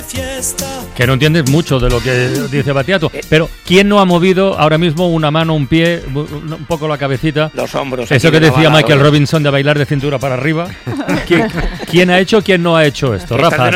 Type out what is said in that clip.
Que no entiendes mucho de lo que dice Battiato, pero ¿quién no ha movido ahora mismo una mano, un pie, un poco la cabecita? Los hombros. Eso que decía Michael Robinson de bailar de cintura para arriba. ¿Quién ha hecho, quién no ha hecho esto? Rafa.